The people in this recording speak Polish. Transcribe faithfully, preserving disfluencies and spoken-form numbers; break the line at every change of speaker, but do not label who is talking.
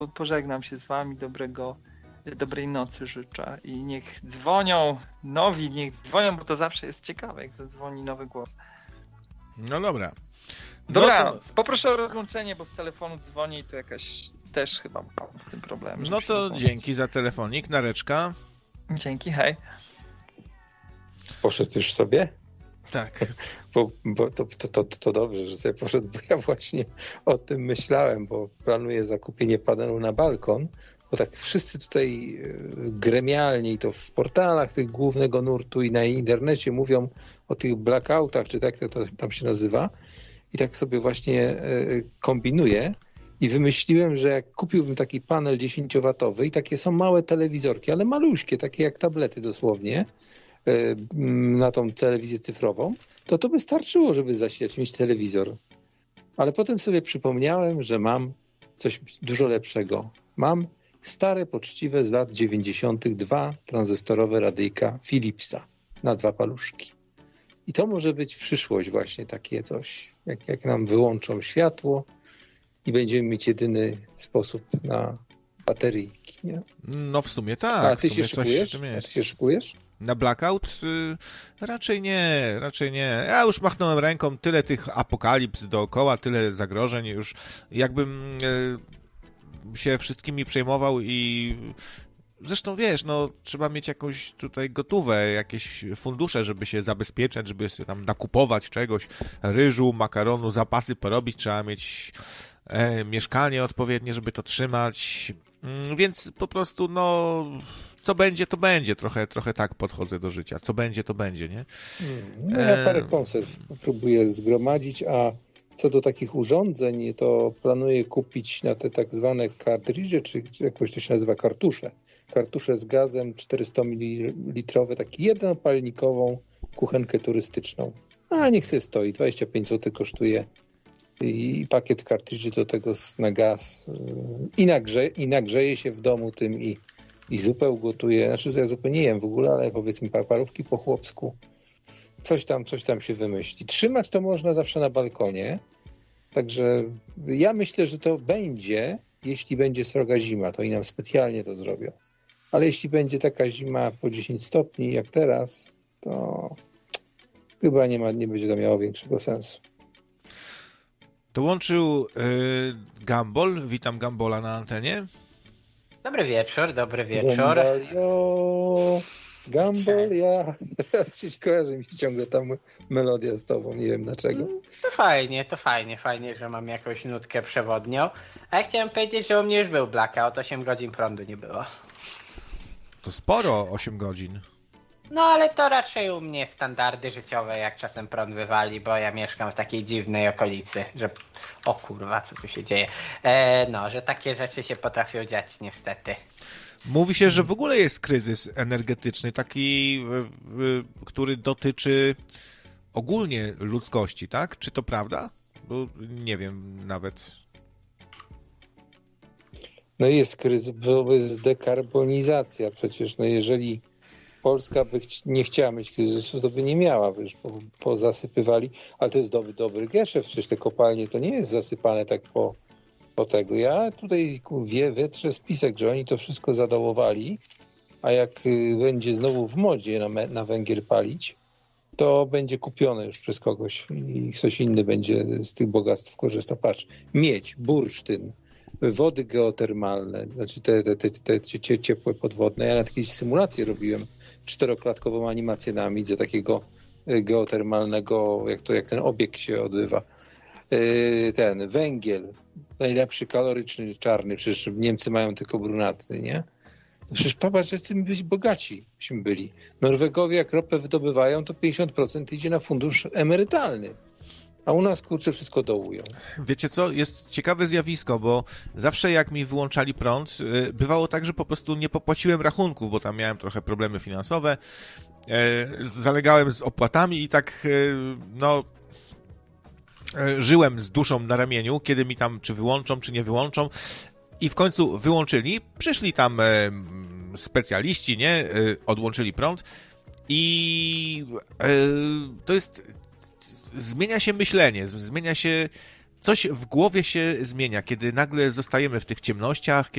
pożegnam się z wami. Dobrego, dobrej nocy życzę i niech dzwonią nowi, niech dzwonią, bo to zawsze jest ciekawe, jak zadzwoni nowy głos.
No dobra.
Dobra,
no to...
poproszę o rozłączenie, bo z telefonu dzwoni i to jakaś też chyba mam z tym problem.
No to dzięki za telefonik, Nareczka.
Dzięki, hej.
Poszedł już sobie?
Tak.
Bo, bo to, to, to, to dobrze, że sobie poszedł, bo ja właśnie o tym myślałem, bo planuję zakupienie panelu na balkon, bo tak wszyscy tutaj gremialnie i to w portalach tych głównego nurtu i na internecie mówią o tych blackoutach, czy tak to tam się nazywa. I tak sobie właśnie kombinuję i wymyśliłem, że jak kupiłbym taki panel dziesięciowatowy i takie są małe telewizorki, ale maluśkie, takie jak tablety dosłownie, na tą telewizję cyfrową, to to by starczyło, żeby zasilać, mieć telewizor. Ale potem sobie przypomniałem, że mam coś dużo lepszego. Mam stare, poczciwe z lat dziewięćdziesiątych dwa tranzystorowe radyjka Philipsa na dwa paluszki. I to może być przyszłość właśnie, takie coś. Jak, jak nam wyłączą światło i będziemy mieć jedyny sposób na bateryjki, nie?
No w sumie tak.
A ty
w
się
sumie
szykujesz?
coś
A ty się szykujesz?
Na blackout? Y, raczej nie, raczej nie. Ja już machnąłem ręką, tyle tych apokalips dookoła, tyle zagrożeń już. Jakbym y, się wszystkimi przejmował i zresztą wiesz, no trzeba mieć jakąś tutaj gotówę, jakieś fundusze, żeby się zabezpieczać, żeby sobie tam nakupować czegoś, ryżu, makaronu, zapasy porobić, trzeba mieć e, mieszkanie odpowiednie, żeby to trzymać, mm, więc po prostu no co będzie, to będzie. Trochę, trochę tak podchodzę do życia. Co będzie, to będzie, nie?
No ja parę konserw próbuję zgromadzić, a co do takich urządzeń, to planuję kupić na te tak zwane kartridże, czy jakoś to się nazywa kartusze. Kartusze z gazem czterysta mililitrowe, taki jednopalnikową kuchenkę turystyczną. A niech sobie stoi, dwadzieścia pięć złotych kosztuje i pakiet kartridży do tego na gaz i, nagrze, i nagrzeje się w domu tym i, i zupę ugotuję. Znaczy ja zupę nie jem w ogóle, ale powiedzmy parówki po chłopsku. Coś tam, coś tam się wymyśli. Trzymać to można zawsze na balkonie. Także ja myślę, że to będzie, jeśli będzie sroga zima, to i nam specjalnie to zrobią. Ale jeśli będzie taka zima po dziesięć stopni jak teraz, to chyba nie ma, nie będzie to miało większego sensu.
Dołączył yy, Gambol. Witam Gambola na antenie.
Dobry wieczór, dobry wieczór.
Gambalio, Gambol, ja teraz się kojarzy mi się ciągle ta melodia z tobą, nie wiem dlaczego.
To fajnie, to fajnie, fajnie, że mam jakąś nutkę przewodnią. A ja chciałem powiedzieć, że u mnie już był blackout, osiem godzin prądu nie było.
To sporo, osiem godzin.
No ale to raczej u mnie standardy życiowe, jak czasem prąd wywali, bo ja mieszkam w takiej dziwnej okolicy, że o kurwa, co tu się dzieje. E, no, że takie rzeczy się potrafią dziać niestety.
Mówi się, że w ogóle jest kryzys energetyczny, taki, który dotyczy ogólnie ludzkości, tak? Czy to prawda? Bo nie wiem nawet.
No jest kryzys, bo jest dekarbonizacja. Przecież no jeżeli Polska by nie chciała mieć kryzysu, to by nie miała, wiesz, bo pozasypywali. Ale to jest dobry, dobry geszef, przecież te kopalnie to nie jest zasypane tak po, po tego. Ja tutaj wie, wietrzę spisek, że oni to wszystko zadołowali, a jak będzie znowu w modzie na, na węgiel palić, to będzie kupione już przez kogoś i ktoś inny będzie z tych bogactw korzystał. Patrz, miedź, bursztyn, wody geotermalne, znaczy te, te, te, te ciepłe podwodne. Ja na jakieś symulacje robiłem, czteroklatkową animację na Amidze takiego geotermalnego, jak to jak ten obieg się odbywa. Ten węgiel, najlepszy kaloryczny czarny, przecież Niemcy mają tylko brunatny, nie? To przecież popatrz, że chcemy być bogaci, byśmy byli. Norwegowie jak ropę wydobywają, to pięćdziesiąt procent idzie na fundusz emerytalny. A u nas, kurczę, wszystko dołują.
Wiecie co, jest ciekawe zjawisko, bo zawsze jak mi wyłączali prąd, bywało tak, że po prostu nie popłaciłem rachunków, bo tam miałem trochę problemy finansowe, zalegałem z opłatami i tak, no, żyłem z duszą na ramieniu, kiedy mi tam czy wyłączą, czy nie wyłączą. I w końcu wyłączyli, przyszli tam specjaliści, nie, odłączyli prąd i to jest... Zmienia się myślenie, zmienia się, coś w głowie się zmienia, kiedy nagle zostajemy w tych ciemnościach,